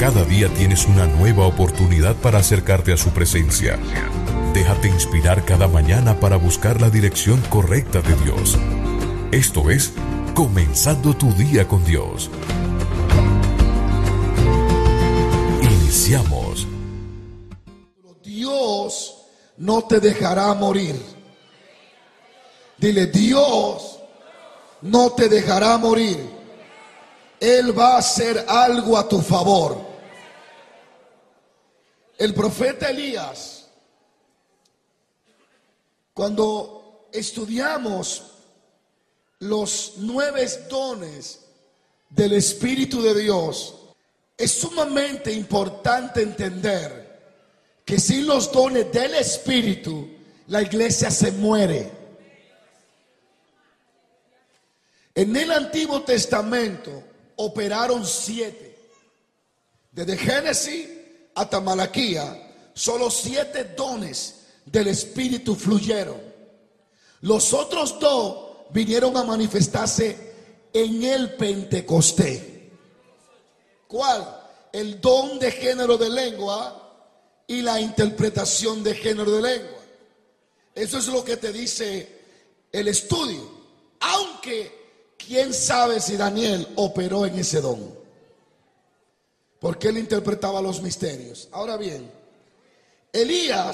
Cada día tienes una nueva oportunidad para acercarte a su presencia. Déjate inspirar cada mañana para buscar la dirección correcta de Dios. Esto es Comenzando tu día con Dios. Iniciamos. Dios no te dejará morir. Dile, Dios no te dejará morir. Él va a hacer algo a tu favor. El profeta Elías, cuando estudiamos los 9 dones del Espíritu de Dios, es sumamente importante entender que sin los dones del Espíritu, la iglesia se muere. En el Antiguo Testamento operaron 7. Desde Génesis hasta Malaquías, solo 7 dones del Espíritu fluyeron. Los otros 2 vinieron a manifestarse en el Pentecostés. ¿Cuál? El don de género de lengua y la interpretación de género de lengua. Eso es lo que te dice el estudio. Aunque, quién sabe si Daniel operó en ese don, porque él interpretaba los misterios. Ahora bien, Elías